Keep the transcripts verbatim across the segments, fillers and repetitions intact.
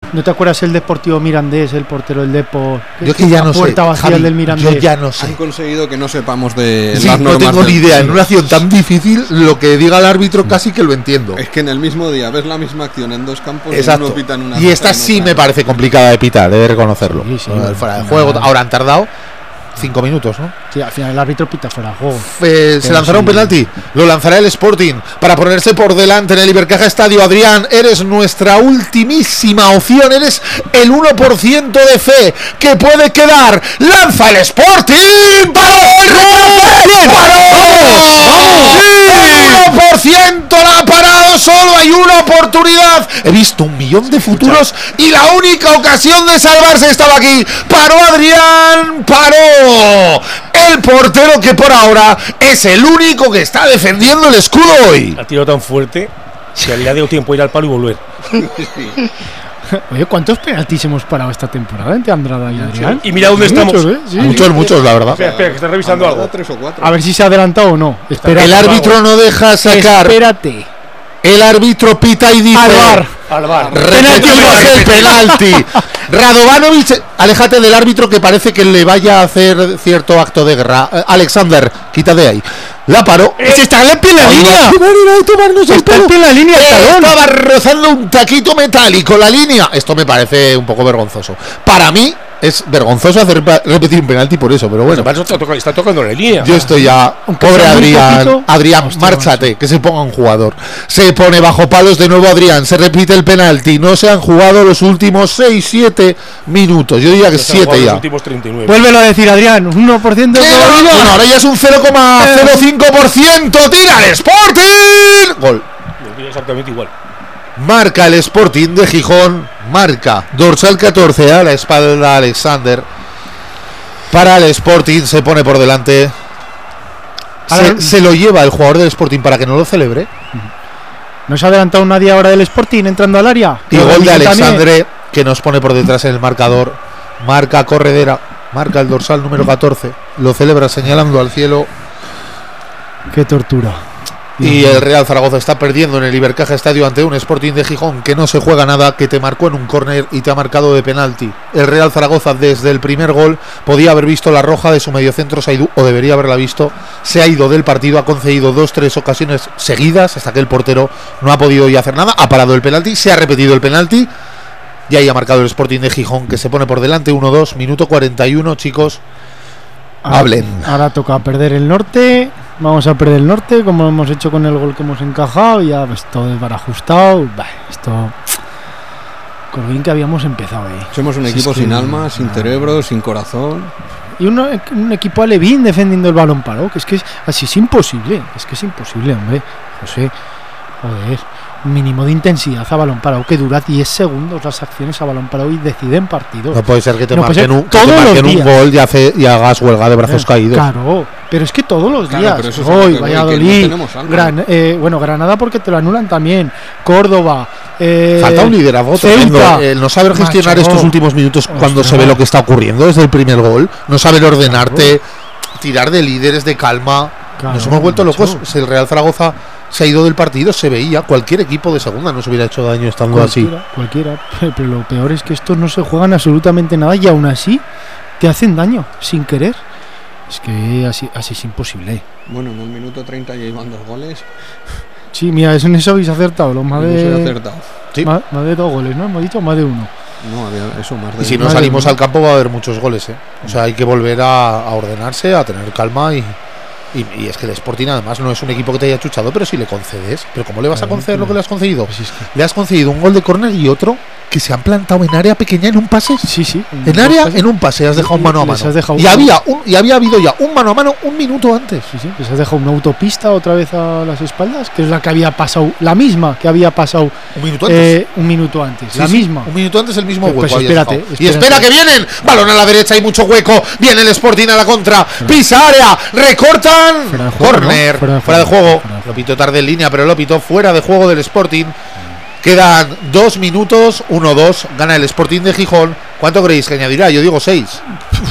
¿No te acuerdas el Deportivo Mirandés, el portero del Depo? Yo que ya no sé, puerta vacía Javi, del Mirandés. yo ya no sé. Han conseguido que no sepamos de Sí, las no normas tengo ni del- idea. En una acción tan difícil, lo que diga el árbitro casi que lo entiendo. Es que en el mismo día ves la misma acción en dos campos Exacto. y uno pita en una Y cosa esta en sí otra. me parece complicada de pitar, de reconocerlo. Sí, sí, Eh, fuera de no, juego. no. Ahora han tardado cinco minutos, ¿no? Sí, al final el árbitro pita fuera de juego. Eh, se Pero lanzará sí. un penalti, lo lanzará el Sporting para ponerse por delante en el Ibercaja Estadio. Adrián, eres nuestra ultimísima opción, eres el uno por ciento de fe que puede quedar. ¡Lanza el Sporting! ¡Paró el remate! ¡Paró! ¡Sí! uno por ciento la ha parado, solo hay una oportunidad. He visto un millón de futuros y la única ocasión de salvarse estaba aquí. Paró Adrián, paró el portero que por ahora es el único que está defendiendo el escudo hoy. Ha tirado tan fuerte que le ha dado tiempo a ir al palo y volver. Oye, ¿cuántos penaltis hemos parado esta temporada entre Andrada y Adrián? Y mira dónde estamos. Muchos, ¿eh? Sí. Muchos, muchos, la verdad. Espera, espera, que estás revisando Han dado algo. tres o cuatro. A ver si se ha adelantado o no. Espera. El árbitro no deja sacar. Espérate. El árbitro pita y dice: Al bar. Al bar. repetimos el penalti. Radovanovic, aléjate del árbitro que parece que le vaya a hacer cierto acto de guerra. Eh, Alexander, quita de ahí. La paró. ¡Se está en pie en la Ay, línea! va a venir a tomarnos el ¡Está en pelo. pie en la línea el talón! Estaba rozando un taquito metálico la línea. Esto me parece un poco vergonzoso. Para mí es vergonzoso hacer pa- repetir un penalti por eso, pero bueno. Bueno, para eso está, toca- está tocando la línea. Yo estoy ya. Aunque Pobre sea muy Adrián. poquito. Adrián, Hostia, márchate, que se ponga un jugador. Se pone bajo palos de nuevo Adrián. Se repite el penalti. No se han jugado los últimos seis siete minutos. Yo diría que Se han jugado siete los ya. últimos treinta y nueve. Vuélvelo a decir, Adrián. Un uno por ciento de Bueno, probabilidad. ahora ya es un cero coma cero cinco por ciento. Tira el Sporting. Gol. Exactamente igual. Marca el Sporting de Gijón. Marca dorsal catorce a la espalda Alexander. Para el Sporting se pone por delante. Ahora- Se, se lo lleva el jugador del Sporting para que no lo celebre. ¿No se ha adelantado nadie ahora del Sporting entrando al área? Y Creo que gol de Miguel también. Alexandre que nos pone por detrás en el marcador. Marca corredera. Marca el dorsal número catorce. Lo celebra señalando al cielo. Qué tortura. Y el Real Zaragoza está perdiendo en el Ibercaja Estadio ante un Sporting de Gijón que no se juega nada, que te marcó en un córner y te ha marcado de penalti. El Real Zaragoza desde el primer gol podía haber visto la roja de su mediocentro Saidú, o debería haberla visto. Se ha ido del partido, ha concedido dos, tres ocasiones seguidas hasta que el portero no ha podido ya hacer nada. Ha parado el penalti, se ha repetido el penalti y ahí ha marcado el Sporting de Gijón que se pone por delante uno dos, minuto cuarenta y uno, chicos. Ahora- Hablen. Ahora toca perder el norte. Vamos a perder el norte, como lo hemos hecho con el gol que hemos encajado. Ya pues, todo es barajustado. Bah, esto. Con lo bien que habíamos empezado, eh. Somos un Si equipo es que- sin alma, sin Ah. cerebro, sin corazón. Y uno- un equipo alevín defendiendo el balón parado, que es que es, así es imposible. Es que es imposible, hombre. José, joder. Un mínimo de intensidad a balón parado que dura diez segundos las acciones a balón parado y deciden partidos. No puede ser que te No puede marquen, ser un, que te todos los marquen un días. gol y, hace, y hagas huelga de brazos Eh, caídos. Claro, pero es que todos los Claro, días. pero eso es a lo Hoy, que voy, que Valladolid, no tenemos alma. Gran- eh, bueno, Granada porque te lo anulan también. Córdoba. Eh, Falta un liderazgo Ceuta. tremendo. El no saber gestionar Macho. estos últimos minutos cuando Ostras. se ve lo que está ocurriendo desde el primer gol. No saber ordenarte, tirar de líderes de calma. Claro, Nos hemos vuelto macho. locos. Si el Real Zaragoza se ha ido del partido, se veía. Cualquier equipo de segunda nos hubiera hecho daño estando así. Cualquiera, cualquiera. Pero lo peor es que estos no se juegan absolutamente nada y aún así te hacen daño sin querer. Es que así, así es imposible. Bueno, en el minuto treinta ya iban dos goles. Sí, mira, eso en eso habéis acertado. Los más y no se ha de, acertado. Sí. más, más de dos goles, ¿no? Hemos dicho más de uno. No, había eso más de Y si no Madre salimos mía. al campo va a haber muchos goles. ¿eh? O sea, hay que volver a, a ordenarse, a tener calma y, y, y es que el Sporting además no es un equipo que te haya chuchado, pero si le concedes. ¿Pero cómo le vas a Claro, conceder lo que tío. le has concedido? Pues es que- Le has concedido un gol de córner y otro que se han plantado en área pequeña en un pase. Sí, sí. En área, en un pase, has dejado un mano a Les mano. has dejado Y uno. había, un, y había habido ya un mano a mano un minuto antes. Sí, sí, pues has dejado una autopista otra vez a las espaldas, que es la que había pasado, la misma que había pasado Un minuto antes. eh, un minuto antes, Sí, la sí, misma. Un minuto antes el mismo Pues, hueco. pues habías espérate, dejado. Y espérate. espera que vienen. Balón a la derecha, hay mucho hueco. Viene el Sporting a la contra. Pisa área. Recortan. Fuera de juego, Corner. ¿no? Fuera de Fuera de juego. juego. Fuera de juego. Lo pitó tarde en línea, pero lo pitó fuera de juego del Sporting. Quedan dos minutos. uno dos. Gana el Sporting de Gijón. ¿Cuánto creéis que añadirá? Yo digo seis.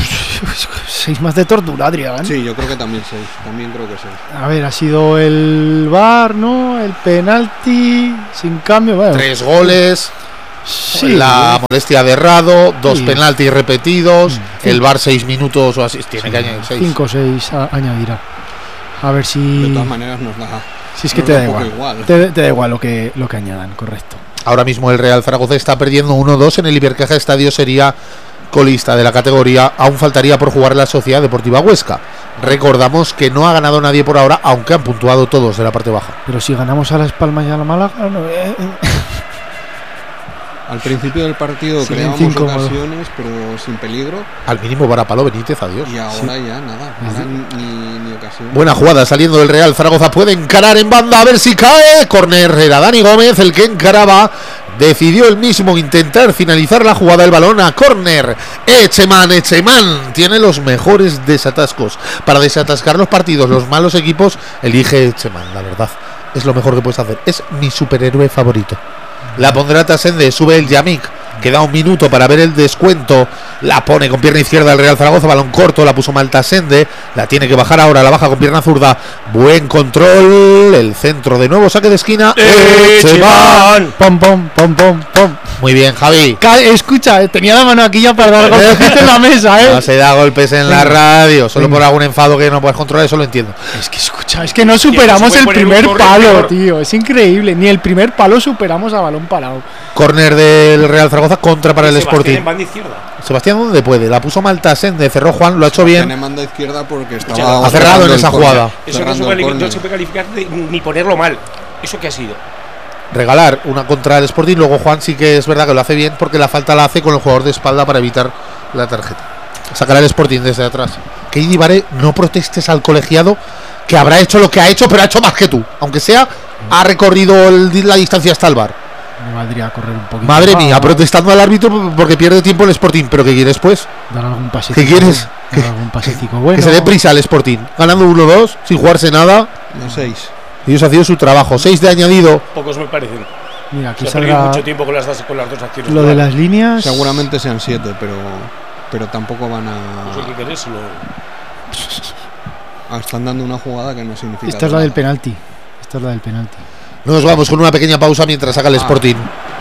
Seis más de tortura, Adrián. Sí, yo creo que también seis. También creo que seis. A ver, ha sido el V A R, ¿no? El penalti, sin cambio. Bueno, Tres goles. Sí, la molestia de Rado, dos Sí. penaltis repetidos, Mm. el V A R seis minutos o así, tiene sí, que añadir seis. cinco o seis añadirá. A ver si. De todas maneras nos da. Si es que nos te da da un poco igual. igual. Te, te da igual lo que, lo que añadan, correcto. Ahora mismo el Real Zaragoza está perdiendo uno dos en el Ibercaja Estadio, sería colista de la categoría, aún faltaría por jugar la Sociedad Deportiva Huesca. Recordamos que no ha ganado nadie por ahora, aunque han puntuado todos de la parte baja. Pero si ganamos a Las Palmas y a la Málaga, no, eh, eh. Al principio del partido Sí, creábamos cinco, ocasiones, pero sin peligro. Al mínimo Varapalo Benítez, adiós. Y ahora ya nada. Ahora ni, ni ocasión. Buena jugada saliendo del Real Zaragoza, puede encarar en banda a ver si cae. Corner, era Dani Gómez el que encaraba. Decidió el mismo intentar finalizar la jugada, el balón a córner. Echeman, Echeman tiene los mejores desatascos. Para desatascar los partidos, los malos equipos, elige Echeman, la verdad. Es lo mejor que puedes hacer. Es mi superhéroe favorito. La pondrá Tasende, sube el Yamik. Queda un minuto para ver el descuento. La pone con pierna izquierda el Real Zaragoza, balón corto, la puso mal Tasende. La tiene que bajar ahora, la baja con pierna zurda. Buen control, el centro de nuevo, saque de esquina. Echeman. Pom, pom, pom, pom, pom. Muy bien, Javi. Ca- Escucha, eh, tenía la mano aquí ya para dar golpes en la mesa, ¿eh? No se da golpes en la radio, solo por algún enfado que no puedes controlar, eso lo entiendo. Es que escucha, es que no superamos puede el poner un primer corner palo, peor. tío. Es increíble. Ni el primer palo superamos a balón parado. Corner del Real Zaragoza, contra para el Sebastián Sporting. en banda izquierda. Sebastián, ¿dónde puede? La puso mal Tasende, cerró Juan, lo ha hecho Tiene bien. manda izquierda porque Ya, estaba. ha cerrado en el esa córner, jugada. Eso no cerrando se, el puede, córner. no se puede calificar de- ni ponerlo mal. ¿Eso qué ha sido? Regalar una contra el Sporting, luego Juan sí que es verdad que lo hace bien porque la falta la hace con el jugador de espalda para evitar la tarjeta. Sacará el Sporting desde atrás. Que Idibare, no protestes al colegiado que habrá hecho lo que ha hecho, pero ha hecho más que tú. Aunque sea, ha recorrido el- la distancia hasta el bar. Me valdría correr un poquito. Madre más, mía, protestando al árbitro porque pierde tiempo el Sporting. ¿Pero qué quieres, pues? Dar algún pasecito. ¿Qué quieres? Dar algún pasecito bueno. Que se dé prisa al Sporting. Ganando uno dos, sin jugarse nada. No seis. Ellos han sido su trabajo. seis de añadido. Pocos me parecen. Mira, aquí Se ha perdido saldrá mucho tiempo con las, dos- con las dos acciones. lo de las líneas. Seguramente sean siete, pero. Pero tampoco van a. No sé qué querés, lo- a- Están dando una jugada que no significa. Esta es la nada. del penalti. Esta es la del penalti. Nos vamos con una pequeña pausa mientras saca el Ah. Sporting.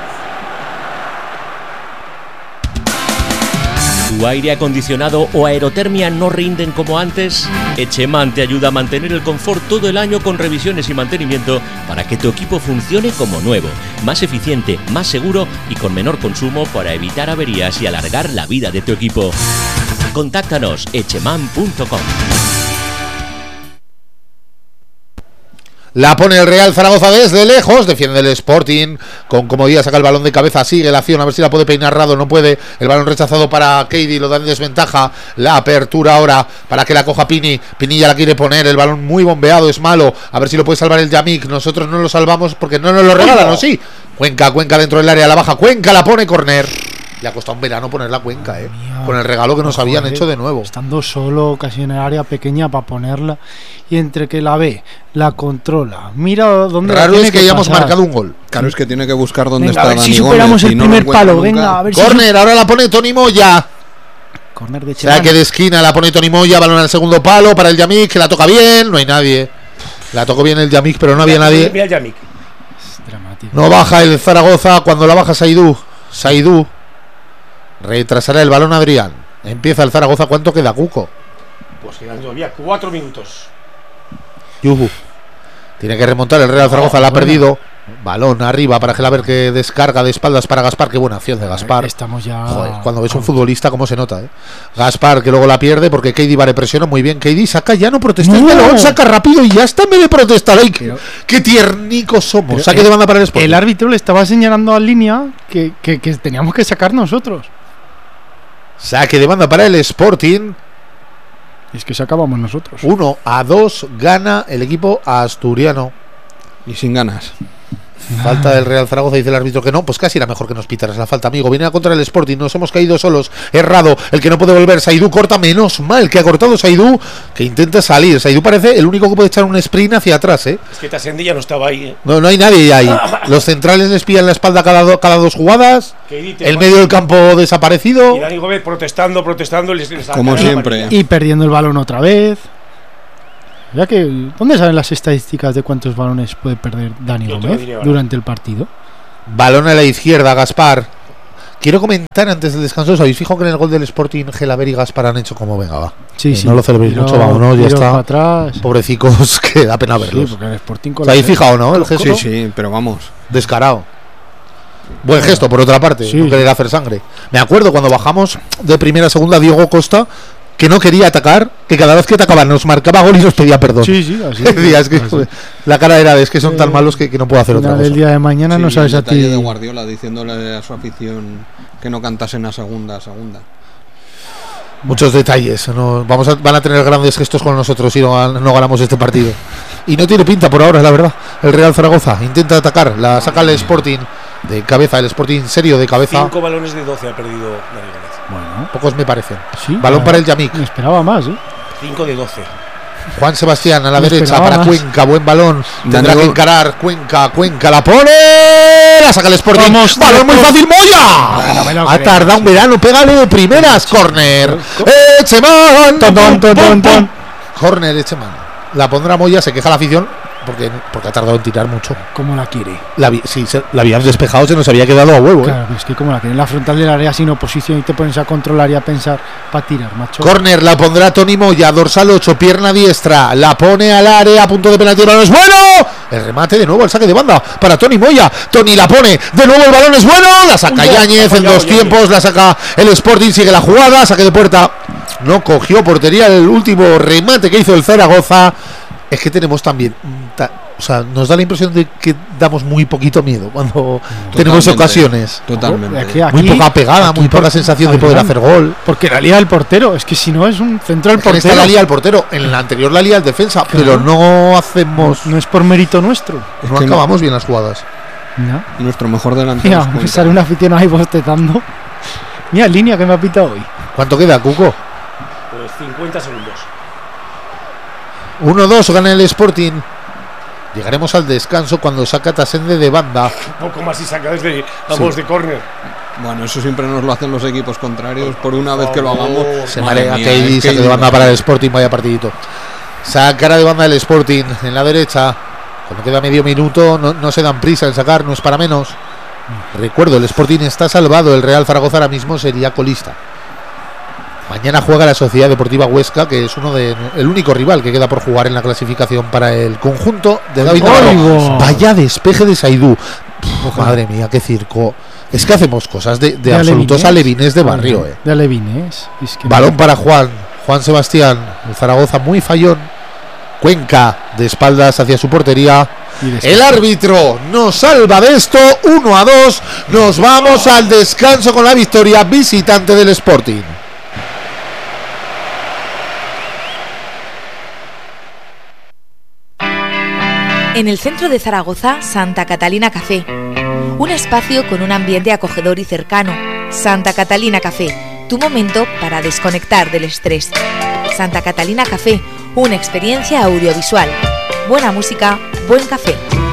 ¿Tu aire acondicionado o aerotermia no rinden como antes? Echeman te ayuda a mantener el confort todo el año con revisiones y mantenimiento para que tu equipo funcione como nuevo, más eficiente, más seguro y con menor consumo para evitar averías y alargar la vida de tu equipo. Contáctanos echeman punto com. La pone el Real Zaragoza desde lejos, defiende el Sporting, con comodidad saca el balón de cabeza, sigue la acción, a ver si la puede peinar Rado, no puede, el balón rechazado para Keidi, lo da en desventaja, la apertura ahora para que la coja Pini, Pini ya la quiere poner, el balón muy bombeado, es malo, a ver si lo puede salvar el Yamik, nosotros no lo salvamos porque no nos lo regalan, ¿o sí? Cuenca, Cuenca dentro del área, la baja, Cuenca la pone, córner. Le ha costado un verano poner la Cuenca, eh, Mía, con el regalo que nos habían joder, hecho de nuevo. Estando solo, casi en el área pequeña para ponerla. Y entre que la ve, la controla. Mira dónde la Raro tiene es que hayamos pasar. marcado un gol. Claro, es que tiene que buscar dónde Venga, está a ver Dani si superamos Gómez, el y no lo primer encuentra palo. nunca. Venga, a ver si. Córner, ahora la pone Tony Moya. Córner de Saque Echeman. de esquina, la pone Tony Moya, balón al segundo palo para el Yamik, que la toca bien, no hay nadie. La tocó bien el Yamik, pero no había nadie. Mira el Yamik. Es dramático. No baja el Zaragoza cuando la baja Saidú. Saidú. Retrasará el balón Adrián. Empieza el Zaragoza. ¿Cuánto queda, Cuco? Pues quedan todavía cuatro minutos. Yuhu. Tiene que remontar el Real Zaragoza, la ha bueno. perdido. Balón arriba para Gelaber, que descarga de espaldas para Gaspar. Qué buena acción de Gaspar. Estamos ya. Joder, cuando ves un futbolista, cómo se nota, ¿eh? Gaspar, que luego la pierde porque Keidi Vare presiona muy bien. Keidi saca, ya no protestes, No. balón, saca rápido y ya está en vez de protestar. ¡Ay, qué, Pero- qué tiernicos somos! Pero Saque el- de banda para el Sporting. El árbitro le estaba señalando a línea que, que, que teníamos que sacar nosotros. Saque de banda para el Sporting. Es que sacábamos nosotros. uno a dos gana el equipo asturiano. Y sin ganas. Falta del Real Zaragoza, dice el árbitro que no. Pues casi era mejor que nos pitaras la falta, amigo. Viene a contra el Sporting, nos hemos caído solos. Errado, el que no puede volver. Saidú corta, menos mal que ha cortado Saidú, que intenta salir. Saidú parece el único que puede echar un sprint hacia atrás, ¿eh? Es que Tassendi ya no estaba ahí. ¿eh? No, no hay nadie ahí. Los centrales les pillan la espalda cada, do- cada dos jugadas. Que edite, El ¿no? medio del campo desaparecido. Y Dani Gómez protestando, protestando. Les, les Como sacan la siempre. amarilla. Y perdiendo el balón otra vez. Ya que, ¿dónde salen las estadísticas de cuántos balones puede perder Dani Yo te lo Gómez diré ahora. durante el partido? Balón a la izquierda, Gaspar. Quiero comentar antes del descanso, ¿os habéis fijado que en el gol del Sporting Gelaber y Gaspar han hecho como venga, va? Sí, Eh, sí. No lo celebréis Tiro- mucho, vámonos, ya tiro está. para atrás. Pobrecicos, que da pena Sí, verlos. porque el Sporting con ¿Os la- habéis fijado, no? El gesto Sí, sí, pero vamos. descarado. Buen gesto, por otra parte, Sí, no sí. querer hacer sangre. Me acuerdo cuando bajamos de primera a segunda, Diego Costa, que no quería atacar, que cada vez que atacaba nos marcaba gol y nos pedía perdón. Sí, sí, así. Decía, es que, así. joder, la cara era de es que son tan Eh, malos que, que no puedo hacer Al otra final cosa. del día de mañana Sí, no sabes el a ti. detalle de Guardiola diciéndole a su afición que no cantasen a segunda, a segunda. Muchos detalles. No, vamos a, van a tener grandes gestos con nosotros si no, gan- no ganamos este partido. Y no tiene pinta por ahora, la verdad. El Real Zaragoza intenta atacar, la saca el Sporting de cabeza, el Sporting serio de cabeza. Cinco balones de doce ha perdido Dani Gómez. Bueno, Pocos me parecen. sí. Balón eh, para el Yamik. Me esperaba más, ¿eh? Cinco de doce. Juan Sebastián a la Me derecha esperaba para más. Cuenca, buen balón. Tendrá Dani que Gó- encarar Cuenca, Cuenca la pone. La saca el Sporting. Vamos, balón muy Diego. fácil, Moya. No me lo Ha creo, tardado un sí. verano, pégale de primeras. Corner. Echeman. Ton, ton, ton, ton, ton. Corner, Echeman. La pondrá Moya, se queja la afición porque, porque ha tardado en tirar mucho. ¿Cómo la quiere? La, vi- sí, se- la habían despejado, se nos había quedado a huevo. ¿eh? Claro, es que como la quiere en la frontal del área sin oposición y te pones a controlar y a pensar para tirar, macho. Corner, la pondrá Tony Moya, dorsal ocho, pierna diestra, la pone al área, a punto de penalti, el balón es bueno. El remate de nuevo, el saque de banda para Tony Moya. Tony la pone, de nuevo el balón es bueno. La saca Uy, Yáñez ha en fallado dos Yáñez. tiempos, la saca el Sporting, sigue la jugada, saque de puerta. No cogió portería el último remate que hizo el Zaragoza. Es que tenemos también, mm, ta- o sea, nos da la impresión de que damos muy poquito miedo cuando tenemos Totalmente, ocasiones. Totalmente. Es que Muy aquí- poca pegada, aquí muy poca por- sensación de poder Adrián, hacer gol. Porque la lía el portero, es que si no es un central En esta portero. la lía el portero, en la anterior la lía el defensa, Claro. pero no hacemos, No es por mérito nuestro. Es no que no- acabamos bien las jugadas. No. Nuestro mejor delantero. Mira, es Cuenca. sale un aficionado ahí bostezando. Mira, línea que me ha pitado hoy. ¿Cuánto queda, Cuco? Pues cincuenta segundos. uno dos gana el Sporting. Llegaremos al descanso cuando saca Tasende de banda. Poco más y saca desde vamos de córner. Bueno, eso siempre nos lo hacen los equipos contrarios. Por una vez que lo favor. hagamos. Se madre marea mía, Keidi, es que saque de banda hay- para el Sporting, vaya partidito. Sacará de banda el Sporting en la derecha. Cuando queda medio minuto, no, no se dan prisa en sacar, no es para menos. Recuerdo, el Sporting está salvado, el Real Zaragoza ahora mismo sería colista. Mañana juega la Sociedad Deportiva Huesca, que es uno de el único rival que queda por jugar en la clasificación para el conjunto de David Navarro. ¡Oigo! Vaya despeje de Saidú. Puf, madre mía, qué circo. Es que hacemos cosas de, de absolutos alevines de barrio. Eh. De alevines. Es que Balón no- para Juan, Juan Sebastián, el Zaragoza muy fallón. Cuenca de espaldas hacia su portería. y después- El árbitro nos salva de esto, uno a dos. Nos vamos al descanso con la victoria visitante del Sporting. En el centro de Zaragoza, Santa Catalina Café. Un espacio con un ambiente acogedor y cercano. Santa Catalina Café, tu momento para desconectar del estrés. Santa Catalina Café, una experiencia audiovisual. Buena música, buen café.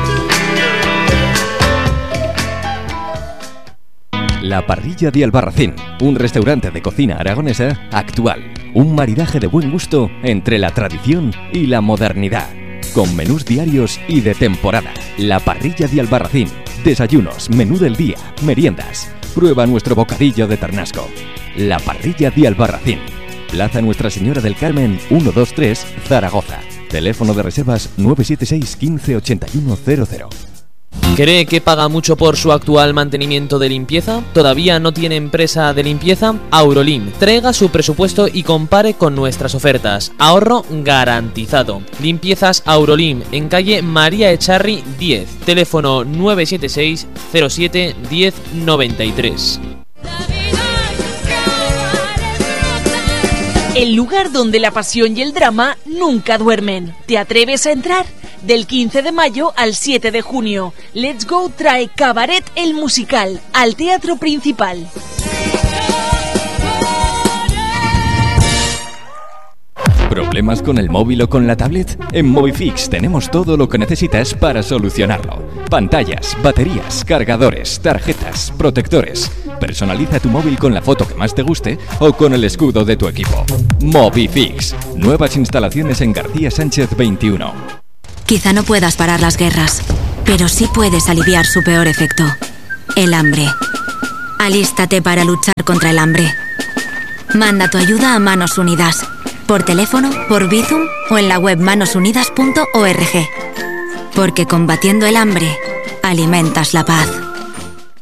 La Parrilla de Albarracín, un restaurante de cocina aragonesa actual. Un maridaje de buen gusto entre la tradición y la modernidad. Con menús diarios y de temporada. La Parrilla de Albarracín. Desayunos, menú del día, meriendas. Prueba nuestro bocadillo de ternasco. La Parrilla de Albarracín. Plaza Nuestra Señora del Carmen ciento veintitrés, Zaragoza. Teléfono de reservas nueve siete seis, quince, ochenta y uno cero cero. ¿Cree que paga mucho por su actual mantenimiento de limpieza? ¿Todavía no tiene empresa de limpieza? Aurolim, traiga su presupuesto y compare con nuestras ofertas. Ahorro garantizado. Limpiezas Aurolim, en calle María Echarri diez. Teléfono nueve siete seis, cero siete, diez, noventa y tres. El lugar donde la pasión y el drama nunca duermen. ¿Te atreves a entrar? Del quince de mayo al siete de junio, Let's Go trae Cabaret el musical al Teatro Principal. ¿Problemas con el móvil o con la tablet? En Movifix tenemos todo lo que necesitas para solucionarlo. Pantallas, baterías, cargadores, tarjetas, protectores. Personaliza tu móvil con la foto que más te guste o con el escudo de tu equipo. Movifix. Nuevas instalaciones en García Sánchez veintiuno. Quizá no puedas parar las guerras, pero sí puedes aliviar su peor efecto. el hambre. Alístate para luchar contra el hambre. Manda tu ayuda a Manos Unidas, por teléfono, por Bizum o en la web manos unidas punto org. Porque combatiendo el hambre, alimentas la paz.